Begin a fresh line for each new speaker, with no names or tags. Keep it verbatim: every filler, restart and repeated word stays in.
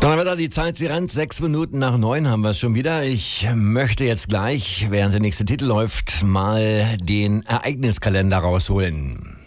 Donnerwetter, die Zeit, sie rennt. Sechs Minuten nach neun haben wir es schon wieder. Ich möchte jetzt gleich, während der nächste Titel läuft, mal den Ereigniskalender rausholen.